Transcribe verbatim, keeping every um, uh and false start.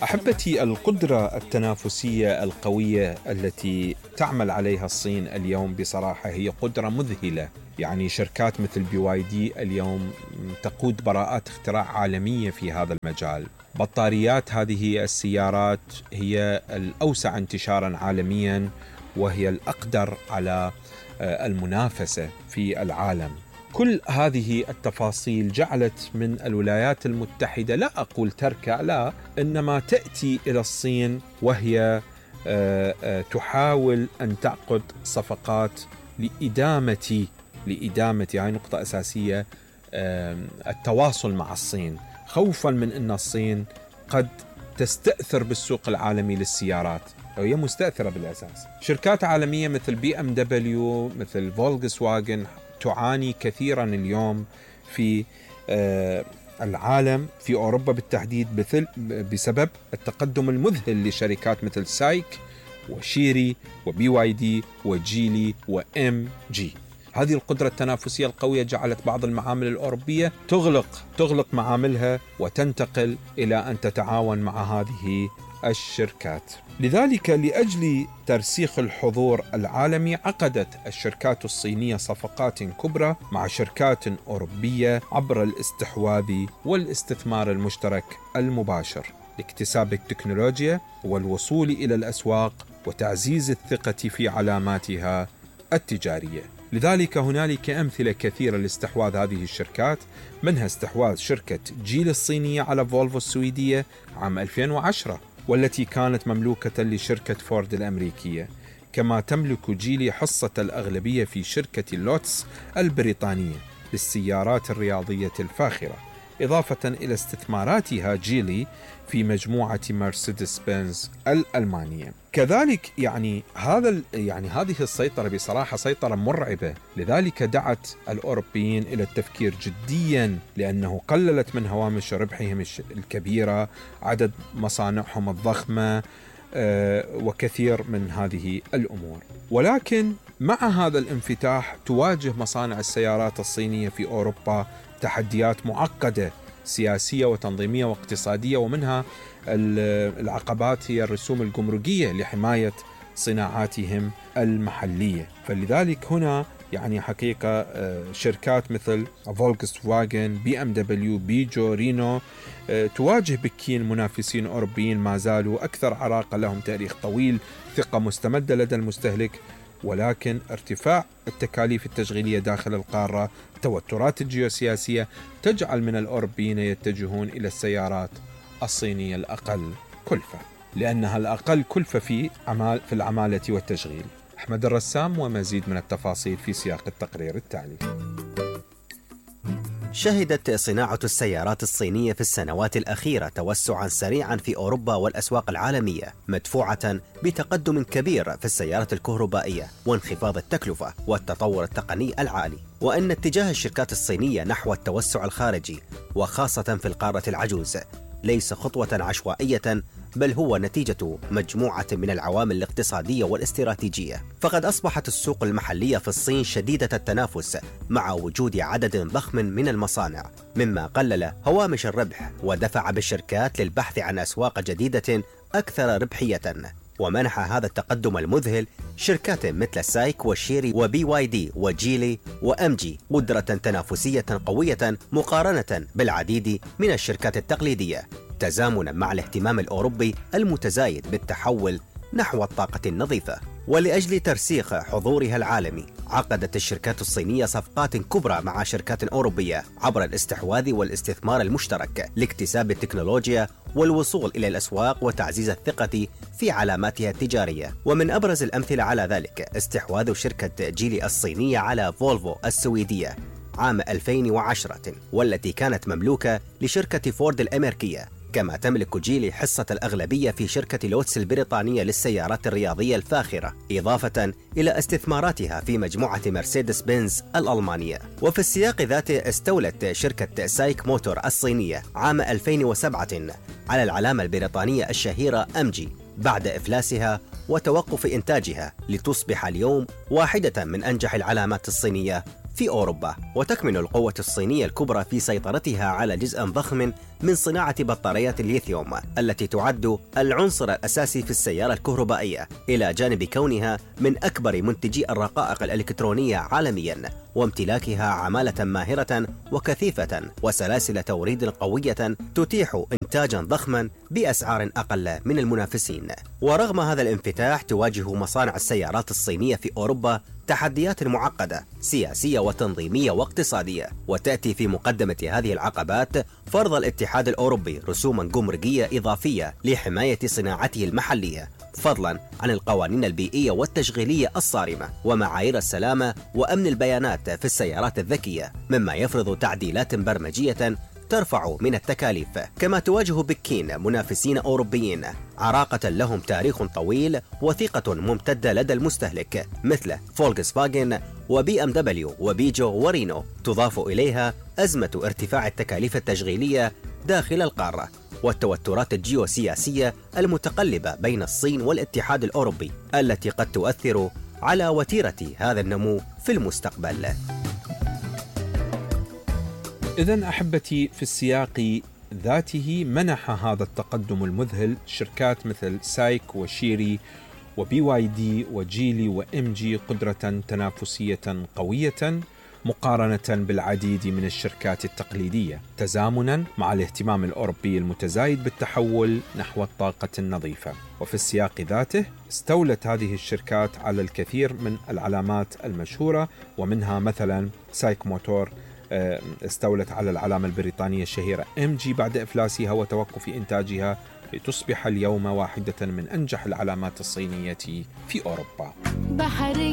أحبتي، القدرة التنافسية القوية التي تعمل عليها الصين اليوم بصراحة هي قدرة مذهلة. يعني شركات مثل بي واي دي اليوم تقود براءات اختراع عالمية في هذا المجال. بطاريات هذه السيارات هي الأوسع انتشارا عالميا، وهي الأقدر على المنافسة في العالم. كل هذه التفاصيل جعلت من الولايات المتحدة، لا أقول تركع، لا، إنما تأتي إلى الصين وهي تحاول أن تعقد صفقات لإدامة لإدامة هاي نقطة أساسية، التواصل مع الصين، خوفا من أن الصين قد تستأثر بالسوق العالمي للسيارات. وهي مستأثرة بالأساس. شركات عالمية مثل بي ام دبليو، مثل فولكس واجن، تعاني كثيرا اليوم في العالم، في أوروبا بالتحديد، بسبب التقدم المذهل لشركات مثل سايك وشيري وبي واي دي وجيلي وام جي. هذه القدرة التنافسية القوية جعلت بعض المعامل الأوروبية تغلق تغلق معاملها وتنتقل إلى أن تتعاون مع هذه الشركات. لذلك لأجل ترسيخ الحضور العالمي عقدت الشركات الصينية صفقات كبرى مع شركات أوروبية عبر الاستحواذ والاستثمار المشترك المباشر لاكتساب التكنولوجيا والوصول إلى الأسواق وتعزيز الثقة في علاماتها التجارية. لذلك هنالك أمثلة كثيرة لاستحواذ هذه الشركات، منها استحواذ شركة جيلي الصينية على فولفو السويدية عام ألفين وعشرة، والتي كانت مملوكة لشركة فورد الأمريكية. كما تملك جيلي حصة الأغلبية في شركة لوتس البريطانية للسيارات الرياضية الفاخرة، إضافة إلى استثماراتها جيلي في مجموعة مرسيدس بنز الألمانية. كذلك يعني هذا يعني هذه السيطرة بصراحة سيطرة مرعبة، لذلك دعت الأوروبيين إلى التفكير جديا، لأنه قللت من هوامش ربحهم الكبيرة، عدد مصانعهم الضخمة، وكثير من هذه الأمور. ولكن مع هذا الانفتاح تواجه مصانع السيارات الصينية في أوروبا تحديات معقدة سياسية وتنظيمية واقتصادية، ومنها العقبات هي الرسوم الجمركية لحماية صناعاتهم المحلية. فلذلك هنا يعني حقيقة شركات مثل فولكس واجن، بي ام دبليو، بيجو، رينو تواجه بكين منافسين أوروبيين ما زالوا أكثر عراقة، لهم تاريخ طويل، ثقة مستمدة لدى المستهلك. ولكن ارتفاع التكاليف التشغيلية داخل القارة، التوترات الجيوسياسية، تجعل من الأوروبيين يتجهون إلى السيارات الصينية الأقل كلفة، لأنها الأقل كلفة في عمال في العمالة والتشغيل. أحمد الرسام ومزيد من التفاصيل في سياق التقرير التالي. شهدت صناعة السيارات الصينية في السنوات الأخيرة توسعا سريعا في أوروبا والأسواق العالمية، مدفوعة بتقدم كبير في السيارات الكهربائية وانخفاض التكلفة والتطور التقني العالي. وأن اتجاه الشركات الصينية نحو التوسع الخارجي وخاصة في القارة العجوز ليس خطوة عشوائية، بل هو نتيجة مجموعة من العوامل الاقتصادية والاستراتيجية. فقد أصبحت السوق المحلية في الصين شديدة التنافس مع وجود عدد ضخم من المصانع، مما قلل هوامش الربح ودفع بالشركات للبحث عن أسواق جديدة أكثر ربحية. ومنح هذا التقدم المذهل شركات مثل سايك وشيري وبي واي دي وجيلي وام جي قدرة تنافسية قوية مقارنة بالعديد من الشركات التقليدية، تزامنا مع الاهتمام الأوروبي المتزايد بالتحول نحو الطاقة النظيفة. ولأجل ترسيخ حضورها العالمي عقدت الشركات الصينية صفقات كبرى مع شركات أوروبية عبر الاستحواذ والاستثمار المشترك لاكتساب التكنولوجيا والوصول إلى الأسواق وتعزيز الثقة في علاماتها التجارية. ومن أبرز الأمثلة على ذلك استحواذ شركة جيلي الصينية على فولفو السويدية عام ألفين وعشرة، والتي كانت مملوكة لشركة فورد الأمريكية. كما تملك جيلي حصة الأغلبية في شركة لوتس البريطانية للسيارات الرياضية الفاخرة، إضافة إلى استثماراتها في مجموعة مرسيدس بنز الألمانية. وفي السياق ذاته استولت شركة سايك موتور الصينية عام ألفين وسبعة على العلامة البريطانية الشهيرة ام جي بعد إفلاسها وتوقف إنتاجها، لتصبح اليوم واحدة من أنجح العلامات الصينية في أوروبا. وتكمن القوة الصينية الكبرى في سيطرتها على جزء ضخم من صناعة بطاريات الليثيوم التي تعد العنصر الأساسي في السيارة الكهربائية، إلى جانب كونها من أكبر منتجي الرقائق الإلكترونية عالمياً، وامتلاكها عمالة ماهرة وكثيفة وسلاسل توريد قوية تتيح إنتاجاً ضخماً بأسعار أقل من المنافسين. ورغم هذا الانفتاح تواجه مصانع السيارات الصينية في أوروبا تحديات معقدة سياسية وتنظيمية واقتصادية، وتأتي في مقدمة هذه العقبات فرض الاتحاد الأوروبي رسوما جمركية إضافية لحماية صناعته المحلية، فضلا عن القوانين البيئية والتشغيلية الصارمة ومعايير السلامة وأمن البيانات في السيارات الذكية، مما يفرض تعديلات برمجية ترفع من التكاليف. كما تواجه بكين منافسين أوروبيين عراقة لهم تاريخ طويل وثيقة ممتدة لدى المستهلك مثل فولكس فاجن وبي ام دبليو وبيجو ورينو، تضاف إليها أزمة ارتفاع التكاليف التشغيلية داخل القارة والتوترات الجيوسياسية المتقلبة بين الصين والاتحاد الأوروبي التي قد تؤثر على وتيرة هذا النمو في المستقبل. إذن أحبتي، في السياق ذاته منح هذا التقدم المذهل شركات مثل سايك وشيري وبي واي دي وجيلي وإم جي قدرة تنافسية قوية مقارنة بالعديد من الشركات التقليدية، تزامنا مع الاهتمام الأوروبي المتزايد بالتحول نحو الطاقة النظيفة. وفي السياق ذاته استولت هذه الشركات على الكثير من العلامات المشهورة، ومنها مثلا سايك موتور استولت على العلامة البريطانية الشهيرة إم جي بعد إفلاسها وتوقف إنتاجها، لتصبح اليوم واحدة من أنجح العلامات الصينية في أوروبا.